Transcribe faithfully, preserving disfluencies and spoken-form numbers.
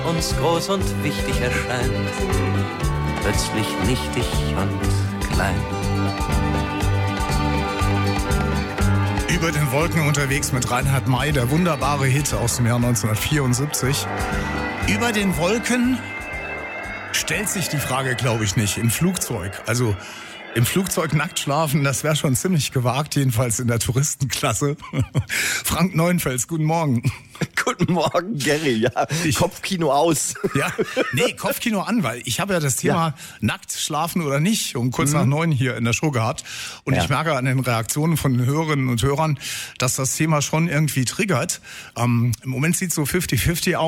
uns groß und wichtig erscheint, plötzlich nichtig und klein. Über den Wolken unterwegs mit Reinhard May, der wunderbare Hit aus dem Jahr neunzehnhundertvierundsiebzig. Über den Wolken stellt sich die Frage, glaube ich, nicht. Im Flugzeug, also im Flugzeug nackt schlafen, das wäre schon ziemlich gewagt, jedenfalls in der Touristenklasse. Frank Neuenfels, guten Morgen. Guten Morgen, Gary. Ja, Ich- Kopfkino aus. Ja, nee, Kopfkino an, weil ich habe ja das Thema Ja. nackt schlafen oder nicht um kurz nach neun hier in der Show gehabt. Und Ja. ich merke an den Reaktionen von den Hörerinnen und Hörern, dass das Thema schon irgendwie triggert. Ähm, im Moment sieht es so fifty fifty aus.